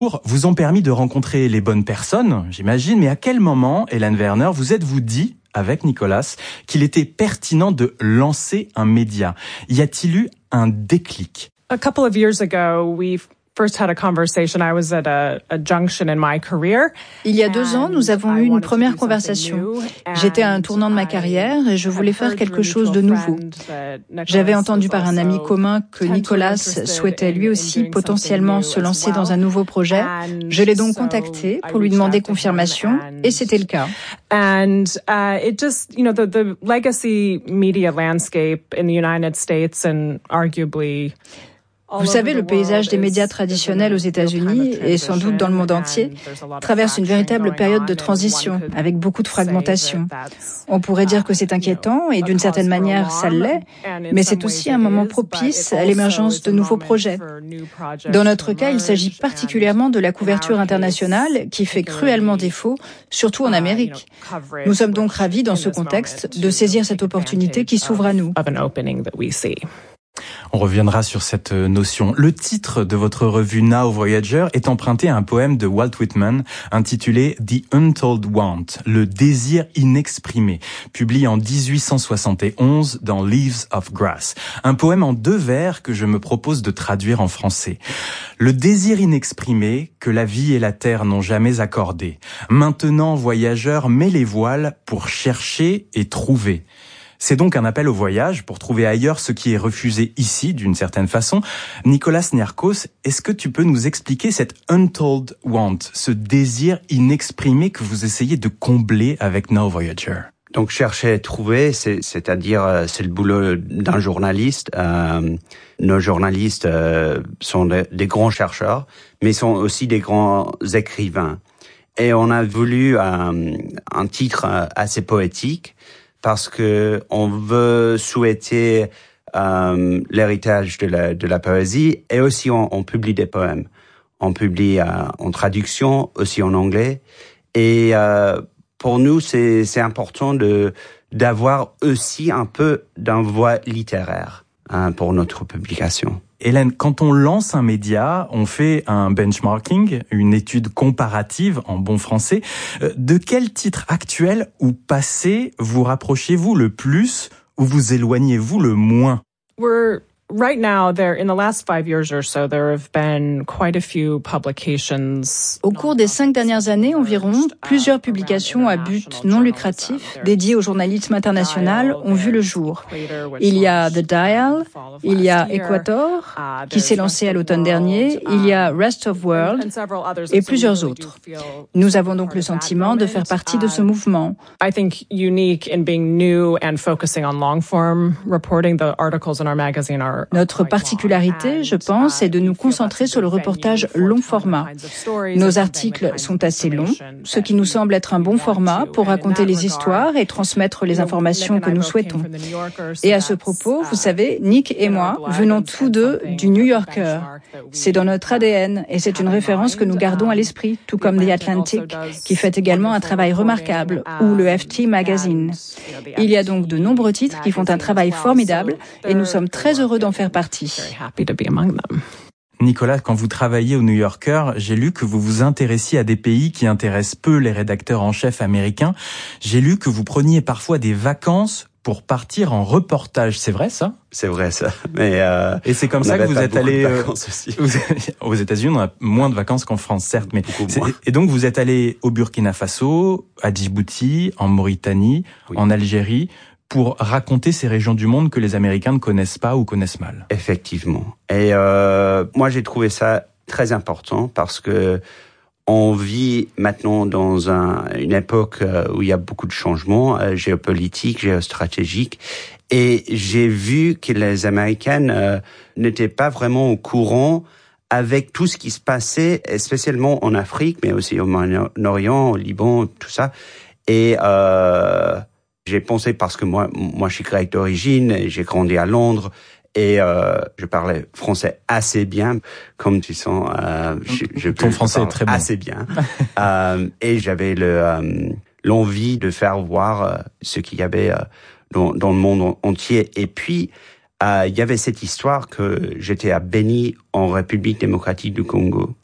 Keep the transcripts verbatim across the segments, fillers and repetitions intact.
vous ont permis de rencontrer les bonnes personnes, j'imagine, mais à quel moment, Hélène Werner, vous êtes-vous dit, avec Nicolas, qu'il était pertinent de lancer un média? Y a-t-il eu un déclic? A couple of years ago, we've first had a conversation. I was at a, a junction in my career. Il y a deux ans, nous avons eu une première conversation. J'étais à un tournant de ma carrière et je voulais faire quelque chose de nouveau. J'avais entendu par un ami commun que Nicolas souhaitait lui aussi potentiellement se lancer dans un nouveau projet. Je l'ai donc contacté pour lui demander confirmation et c'était le cas. And uh, it just, you know, the, the legacy media landscape in the United States and arguably Vous savez, le paysage des médias traditionnels aux États-Unis et sans doute dans le monde entier traverse une véritable période de transition avec beaucoup de fragmentation. On pourrait dire que c'est inquiétant et d'une certaine manière ça l'est, mais c'est aussi un moment propice à l'émergence de nouveaux projets. Dans notre cas, il s'agit particulièrement de la couverture internationale qui fait cruellement défaut, surtout en Amérique. Nous sommes donc ravis dans ce contexte de saisir cette opportunité qui s'ouvre à nous. On reviendra sur cette notion. Le titre de votre revue Now Voyager est emprunté à un poème de Walt Whitman intitulé The Untold Want, le désir inexprimé, publié en dix-huit cent soixante et onze dans Leaves of Grass. Un poème en deux vers que je me propose de traduire en français. Le désir inexprimé que la vie et la terre n'ont jamais accordé. Maintenant, voyageurs, mets les voiles pour chercher et trouver. C'est donc un appel au voyage pour trouver ailleurs ce qui est refusé ici, d'une certaine façon. Nicolas Niarchos, est-ce que tu peux nous expliquer cet untold want, ce désir inexprimé que vous essayez de combler avec Now Voyager? Donc chercher et trouver, c'est, c'est-à-dire euh, c'est le boulot d'un journaliste. Euh, nos journalistes euh, sont de, des grands chercheurs, mais sont aussi des grands écrivains. Et on a voulu euh, un titre euh, assez poétique, parce que on veut souhaiter euh, l'héritage de la, de la poésie, et aussi on, on publie des poèmes. On publie euh, en traduction, aussi en anglais. Et euh, pour nous, c'est, c'est important de d'avoir aussi un peu d'un voix littéraire hein, pour notre publication. Hélène, quand on lance un média, on fait un benchmarking, une étude comparative en bon français. De quel titre actuel ou passé vous rapprochez-vous le plus ou vous éloignez-vous le moins? We're right now, there in the last five years or so, there have been quite a few publications. Au cours des cinq dernières années environ, plusieurs publications à but non lucratif dédiées au journalisme international ont vu le jour. Il y a The Dial, il y a Equator, qui s'est lancé à l'automne dernier, il y a Rest of World et plusieurs autres. Nous avons donc le sentiment de faire partie de ce mouvement. I think unique in being new and focusing on long form reporting. The articles in our magazine are Notre particularité, je pense, est de nous concentrer sur le reportage long format. Nos articles sont assez longs, ce qui nous semble être un bon format pour raconter les histoires et transmettre les informations que nous souhaitons. Et à ce propos, vous savez, Nick et moi venons tous deux du New Yorker. C'est dans notre A D N et c'est une référence que nous gardons à l'esprit, tout comme The Atlantic, qui fait également un travail remarquable, ou le F T Magazine. Il y a donc de nombreux titres qui font un travail formidable et nous sommes très heureux d'en faire partie. Nicolas, quand vous travaillez au New Yorker, j'ai lu que vous vous intéressiez à des pays qui intéressent peu les rédacteurs en chef américains. J'ai lu que vous preniez parfois des vacances pour partir en reportage. C'est vrai, ça? C'est vrai, ça. Mais euh, et c'est comme ça que vous êtes allé euh, aux États-Unis. On a moins de vacances qu'en France, certes, mais et donc vous êtes allé au Burkina Faso, à Djibouti, en Mauritanie, oui. en Algérie, pour raconter ces régions du monde que les Américains ne connaissent pas ou connaissent mal. Effectivement. Et euh, moi, j'ai trouvé ça très important parce que on vit maintenant dans un, une époque où il y a beaucoup de changements euh, géopolitiques, géostratégiques, et j'ai vu que les Américaines euh, n'étaient pas vraiment au courant avec tout ce qui se passait, spécialement en Afrique, mais aussi au Moyen-Orient, au Liban, tout ça. Et euh, j'ai pensé, parce que moi, moi, je suis grec d'origine, et j'ai grandi à Londres, et euh, je parlais français assez bien, comme tu sens. Euh, je, je, Ton je français est très bon. Assez bien. euh, et j'avais le euh, l'envie de faire voir euh, ce qu'il y avait euh, dans, dans le monde entier. Et puis, euh, il y avait cette histoire que j'étais à Beni, en République démocratique du Congo.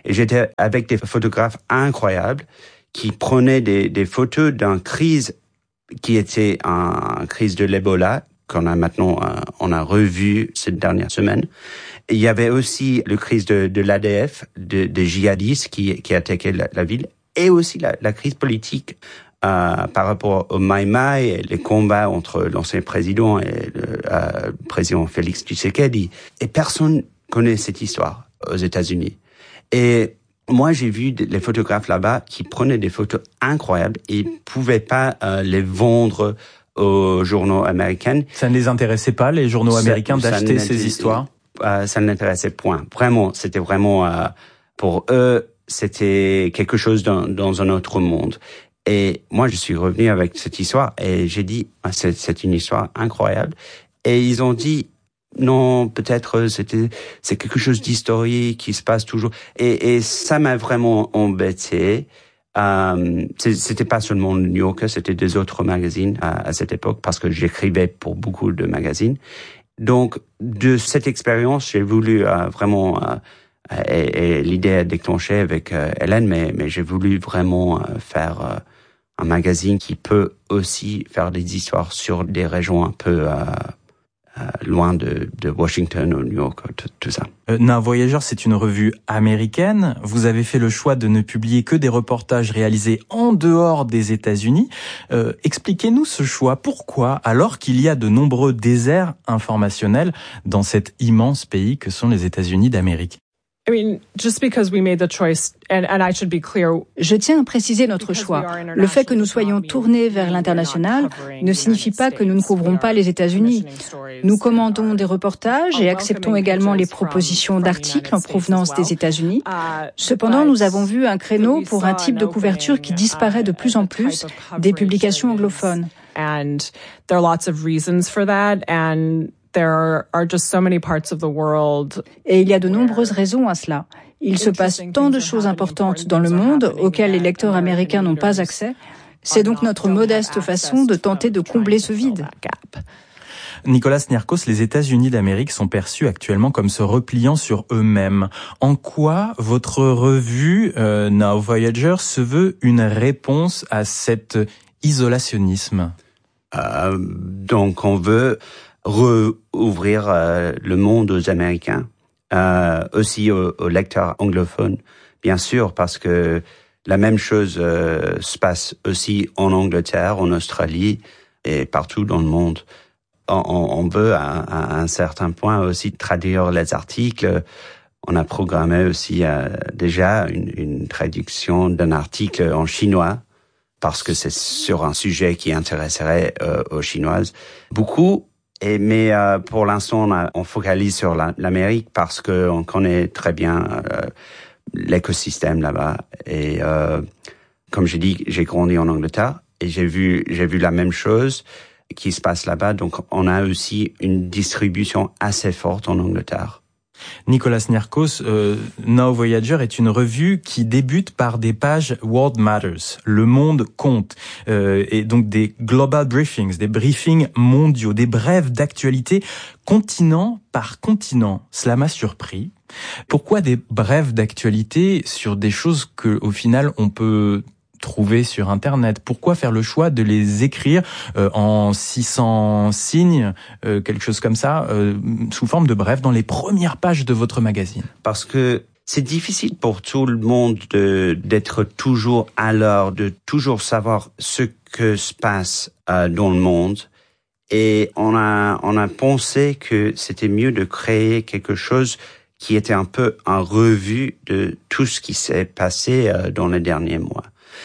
Et j'étais avec des photographes incroyables qui prenaient des, des photos d'une crise qui était une crise de l'Ebola, qu'on a maintenant, euh, on a revu cette dernière semaine. Et il y avait aussi le crise de, de l'A D F, de, des djihadistes qui, qui attaquaient la, la ville, et aussi la, la crise politique euh, par rapport au Mai Mai et les combats entre l'ancien président et le euh, président Félix Tshisekedi. Et personne connaît cette histoire aux États-Unis. Et moi, j'ai vu les photographes là-bas qui prenaient des photos incroyables et ils pouvaient pas euh, les vendre aux journaux américains. Ça ne les intéressait pas, les journaux ça, américains, d'acheter ces histoires? Euh, ça ne l'intéressait point. Vraiment, c'était vraiment, euh, pour eux, c'était quelque chose dans, dans un autre monde. Et moi, je suis revenu avec cette histoire et j'ai dit, ah, c'est, c'est une histoire incroyable. Et ils ont dit, non, peut-être c'était, c'est quelque chose d'historique qui se passe toujours. Et, et ça m'a vraiment embêté. Euh, c'était pas seulement le New Yorker, c'était des autres magazines à, à cette époque parce que j'écrivais pour beaucoup de magazines. Donc, de cette expérience, j'ai voulu euh, vraiment, euh, et, et l'idée a déclenché avec euh, Hélène, mais, mais j'ai voulu vraiment euh, faire euh, un magazine qui peut aussi faire des histoires sur des régions un peu euh, euh, loin de, de Washington ou New York, tout, tout ça. Euh, Now Voyager, c'est une revue américaine. Vous avez fait le choix de ne publier que des reportages réalisés en dehors des États-Unis. Euh, expliquez-nous ce choix. Pourquoi, alors qu'il y a de nombreux déserts informationnels dans cet immense pays que sont les États-Unis d'Amérique? I mean, just because we made the choice, and, and I should be clear. Je tiens à préciser notre choix. Le fait que nous soyons tournés vers l'international ne signifie pas que nous ne couvrons pas les États-Unis. Nous commandons des reportages et acceptons également les propositions d'articles en provenance des États-Unis. Cependant, nous avons vu un créneau pour un type de couverture qui disparaît de plus en plus des publications anglophones. And there are lots of reasons for that, and there are just so many parts of the world. Et il y a de nombreuses raisons à cela. Il se passe tant de choses importantes dans le monde auxquelles les lecteurs américains n'ont pas accès. C'est donc notre modeste façon de tenter de combler ce vide. Nicolas Niarchos, les États-Unis d'Amérique sont perçus actuellement comme se repliant sur eux-mêmes. En quoi votre revue euh, Now Voyager se veut une réponse à cet isolationnisme? euh, Donc on veut rouvrir euh, le monde aux Américains, euh, aussi aux, aux lecteurs anglophones, bien sûr, parce que la même chose euh, se passe aussi en Angleterre, en Australie et partout dans le monde. On, on veut à, à un certain point aussi traduire les articles. On a programmé aussi euh, déjà une, une traduction d'un article en chinois parce que c'est sur un sujet qui intéresserait euh, aux Chinoises beaucoup. Et, mais euh, pour l'instant, on, a, on focalise sur la, l'Amérique parce que on connaît très bien euh, l'écosystème là-bas. Et euh, comme j'ai dit, j'ai grandi en Angleterre et j'ai vu, j'ai vu la même chose qui se passe là-bas. Donc, on a aussi une distribution assez forte en Angleterre. Nicolas Niarchos, euh, Now Voyager est une revue qui débute par des pages World Matters, le monde compte, euh, et donc des global briefings, des briefings mondiaux, des brèves d'actualité, continent par continent. Cela m'a surpris. Pourquoi des brèves d'actualité sur des choses que, au final, on peut trouver sur Internet? Pourquoi faire le choix de les écrire euh, en six cents signes, euh, quelque chose comme ça, euh, sous forme de bref, dans les premières pages de votre magazine? Parce que c'est difficile pour tout le monde de, d'être toujours à l'heure, de toujours savoir ce que se passe euh, dans le monde. Et on a, on a pensé que c'était mieux de créer quelque chose qui était un peu en revue de tout ce qui s'est passé euh, dans les derniers mois.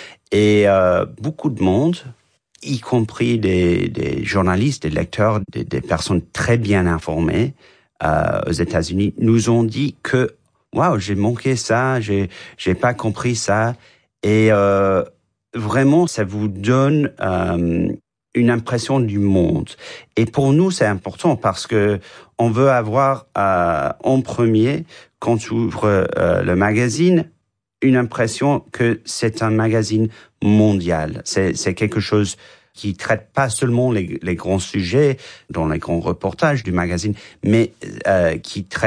Et euh, beaucoup de monde, y compris des, des journalistes, des lecteurs, des, des personnes très bien informées euh, aux États-Unis, nous ont dit que waouh, j'ai manqué ça, j'ai j'ai pas compris ça, et euh, vraiment ça vous donne euh, une impression du monde. Et pour nous c'est important parce que on veut avoir euh, en premier quand tu ouvres euh, le magazine une impression que c'est un magazine mondial. C'est, c'est quelque chose qui traite pas seulement les, les grands sujets dans les grands reportages du magazine, mais euh, qui traite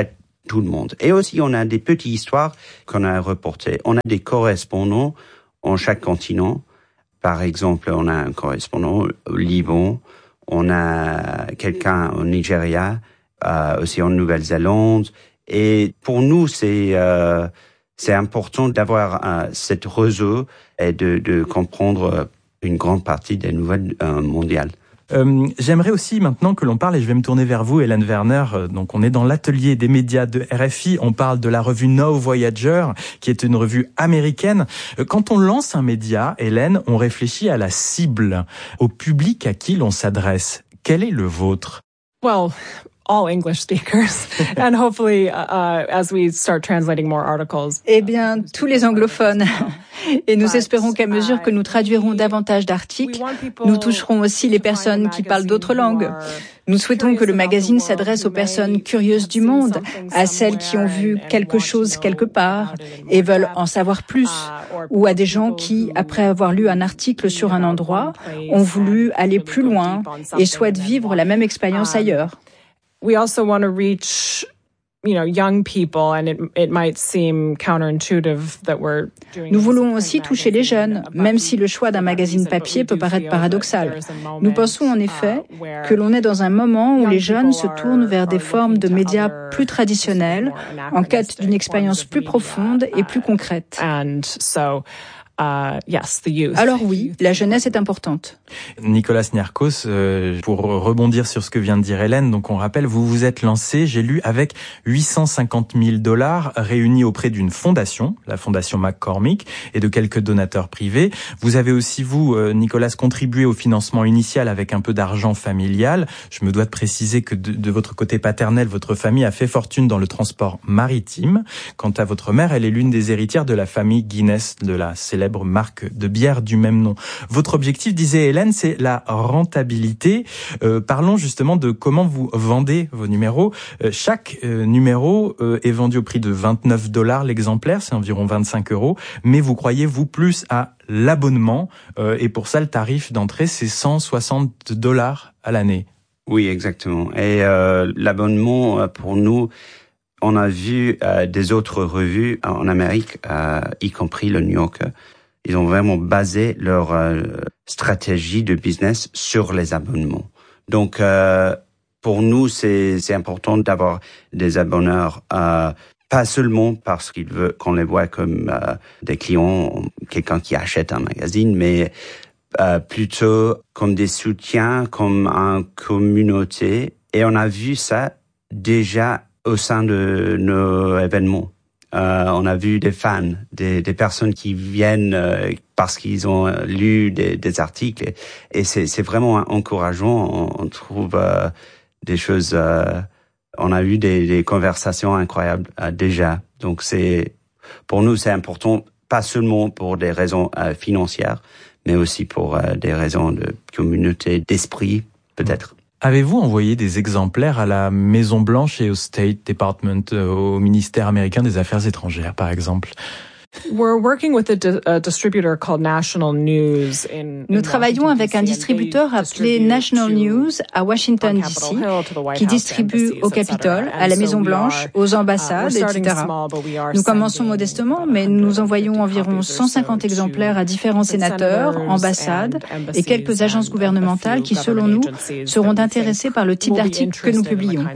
tout le monde. Et aussi, on a des petites histoires qu'on a reportées. On a des correspondants en chaque continent. Par exemple, on a un correspondant au Liban, on a quelqu'un au Nigeria, euh, aussi en Nouvelle-Zélande. Et pour nous, c'est euh, c'est important d'avoir euh, cette réseau et de, de comprendre une grande partie des nouvelles euh, mondiales. Euh, j'aimerais aussi maintenant que l'on parle, et je vais me tourner vers vous, Hélène Werner. Donc, on est dans l'atelier des médias de R F I. On parle de la revue Now Voyager, qui est une revue américaine. Quand on lance un média, Hélène, on réfléchit à la cible, au public à qui l'on s'adresse. Quel est le vôtre? Well, all English speakers, and hopefully, uh, as we start translating more articles. Eh bien, tous les anglophones. Et nous espérons qu'à mesure que nous traduirons davantage d'articles, nous toucherons aussi les personnes qui parlent d'autres langues. Nous souhaitons que le magazine s'adresse aux personnes curieuses du monde, à celles qui ont vu quelque chose quelque part et veulent en savoir plus, ou à des gens qui, après avoir lu un article sur un endroit, ont voulu aller plus loin et souhaitent vivre la même expérience ailleurs. We also want to reach, you know, young people, and it it might seem counterintuitive that we're doing. Nous voulons aussi toucher les jeunes, même si le choix d'un magazine papier peut paraître paradoxal. Nous pensons en effet que l'on est dans un moment où les jeunes se tournent vers des formes de médias plus traditionnelles, en quête d'une expérience plus profonde et plus concrète. And so, Uh, yes, the youth. Alors oui, la jeunesse est importante. Nicolas Niarchos, euh, pour rebondir sur ce que vient de dire Hélène, donc on rappelle, vous vous êtes lancé, j'ai lu, avec huit cent cinquante mille dollars réunis auprès d'une fondation, la fondation McCormick, et de quelques donateurs privés. Vous avez aussi, vous, euh, Nicolas, contribué au financement initial avec un peu d'argent familial. Je me dois de préciser que de, de votre côté paternel, votre famille a fait fortune dans le transport maritime. Quant à votre mère, elle est l'une des héritières de la famille Guinness, de la célèbre marque de bière du même nom. Votre objectif, disait Hélène, c'est la rentabilité. Euh, parlons justement de comment vous vendez vos numéros. Euh, chaque euh, numéro euh, est vendu au prix de vingt-neuf dollars l'exemplaire, c'est environ vingt-cinq euros. Mais vous croyez, vous, plus à l'abonnement. Euh, et pour ça, le tarif d'entrée, c'est cent soixante dollars à l'année. Oui, exactement. Et euh, l'abonnement, pour nous, on a vu euh, des autres revues en Amérique, euh, y compris le New Yorker. Ils ont vraiment basé leur euh, stratégie de business sur les abonnements. Donc, euh, pour nous, c'est, c'est important d'avoir des abonneurs, euh, pas seulement parce qu'ils veulent qu'on les voit comme euh, des clients, quelqu'un qui achète un magazine, mais euh, plutôt comme des soutiens, comme une communauté. Et on a vu ça déjà au sein de nos événements. Euh, on a vu des fans, des, des personnes qui viennent euh, parce qu'ils ont lu des, des articles. Et c'est, c'est vraiment encourageant. On, on trouve euh, des choses... Euh, on a eu des, des conversations incroyables euh, déjà. Donc, c'est pour nous, c'est important, pas seulement pour des raisons euh, financières, mais aussi pour euh, des raisons de communauté, d'esprit, peut-être. Avez-vous envoyé des exemplaires à la Maison-Blanche et au State Department, au ministère américain des Affaires étrangères, par exemple? We're working with a, di- a distributor called National News in, Nous in travaillons avec un distributeur appelé National News à Washington, D C, qui distribue au Capitole, à la Maison-Blanche, aux ambassades, et cetera. Nous commençons modestement, mais nous envoyons environ cent cinquante exemplaires à différents sénateurs, ambassades et quelques agences gouvernementales qui, selon nous, seront intéressées par le type d'articles que nous publions.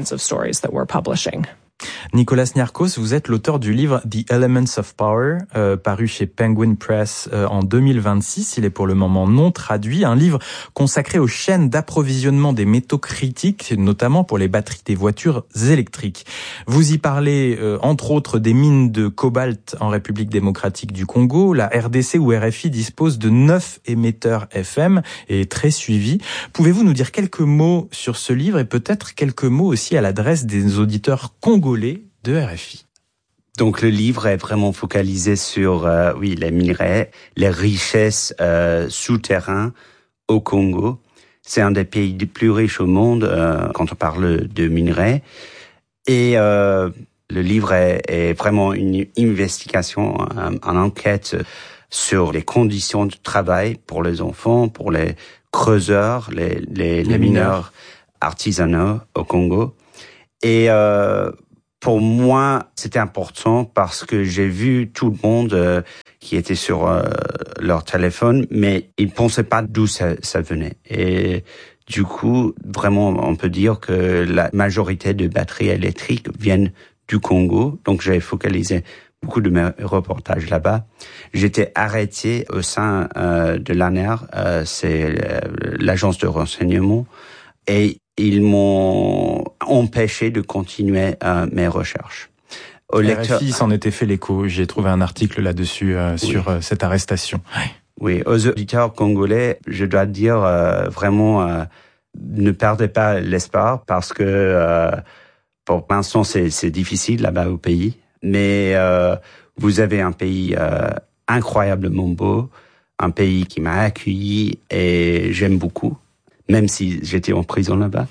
Nicolas Niarchos, vous êtes l'auteur du livre The Elements of Power, euh, paru chez Penguin Press euh, en deux mille vingt-six. Il est pour le moment non traduit. Un livre consacré aux chaînes d'approvisionnement des métaux critiques, notamment pour les batteries des voitures électriques. Vous y parlez, euh, entre autres, des mines de cobalt en République démocratique du Congo. La R D C ou R F I dispose de neuf émetteurs F M et est très suivi. Pouvez-vous nous dire quelques mots sur ce livre et peut-être quelques mots aussi à l'adresse des auditeurs congolais de R F I? Donc le livre est vraiment focalisé sur euh, oui les minerais, les richesses euh, souterraines au Congo. C'est un des pays les plus riches au monde euh, quand on parle de minerais. Et euh, le livre est, est vraiment une investigation, une enquête sur les conditions de travail pour les enfants, pour les creuseurs, les, les, les, les mineurs artisanaux au Congo. Et euh, pour moi, c'était important parce que j'ai vu tout le monde euh, qui était sur euh, leur téléphone, mais ils pensaient pas d'où ça, ça venait. Et du coup, vraiment, on peut dire que la majorité de batteries électriques viennent du Congo. Donc, j'ai focalisé beaucoup de mes reportages là-bas. J'étais arrêté au sein euh, de l'A N E R, euh, c'est l'agence de renseignement, et ils m'ont empêché de continuer euh, mes recherches. Au lecteur... R F I s'en était fait l'écho. J'ai trouvé un article là-dessus euh, oui. sur euh, cette arrestation. Oui, aux auditeurs congolais, je dois dire euh, vraiment, euh, ne perdez pas l'espoir parce que euh, pour l'instant c'est, c'est difficile là-bas au pays, mais euh, vous avez un pays euh, incroyablement beau, un pays qui m'a accueilli et j'aime beaucoup, même si j'étais en prison là-bas.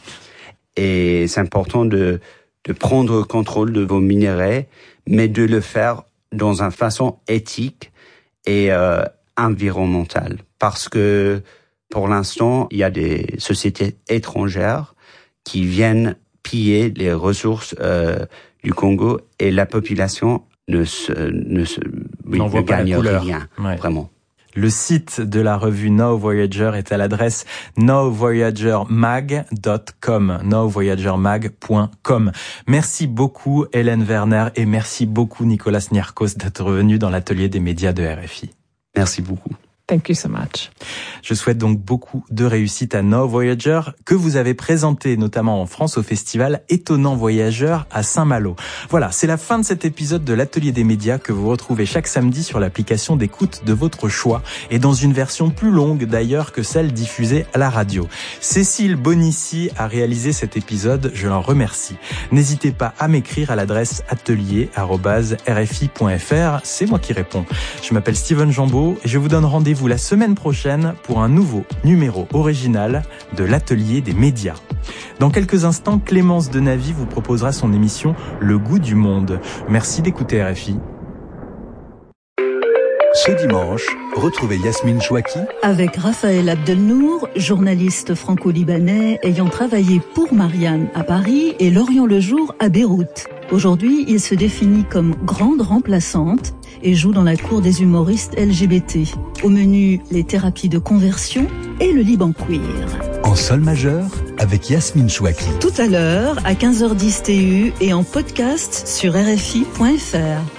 Et c'est important de, de prendre contrôle de vos minerais, mais de le faire dans une façon éthique et euh, environnementale. Parce que pour l'instant, il y a des sociétés étrangères qui viennent piller les ressources euh, du Congo et la population ne se, ne se, oui, ne gagne rien, ouais. Vraiment. Le site de la revue Now Voyager est à l'adresse now voyager mag dot com, now voyager mag point com. Merci beaucoup Hélène Werner et merci beaucoup Nicolas Niarchos d'être venu dans l'atelier des médias de R F I. Merci beaucoup. Thank you so much. Je souhaite donc beaucoup de réussite à Now Voyager, que vous avez présenté notamment en France au festival Étonnant Voyageur à Saint-Malo. Voilà, c'est la fin de cet épisode de l'Atelier des médias que vous retrouvez chaque samedi sur l'application d'écoute de votre choix et dans une version plus longue d'ailleurs que celle diffusée à la radio. Cécile Bonissi a réalisé cet épisode, je l'en remercie. N'hésitez pas à m'écrire à l'adresse atelier arobase r f i point f r, c'est moi qui réponds. Je m'appelle Steven Jambeau et je vous donne rendez-vous la semaine prochaine pour un nouveau numéro original de l'Atelier des médias. Dans quelques instants, Clémence Denavy vous proposera son émission Le goût du monde. Merci d'écouter R F I. Ce dimanche, retrouvez Yasmine Chouaki avec Raphaël Abdelnour, journaliste franco-libanais ayant travaillé pour Marianne à Paris et Lorient Le Jour à Beyrouth. Aujourd'hui, il se définit comme grande remplaçante et joue dans la cour des humoristes L G B T. Au menu, les thérapies de conversion et le Liban queer. En sol majeur, avec Yasmine Chouaki. Tout à l'heure, à quinze heures dix T U et en podcast sur r f i point f r.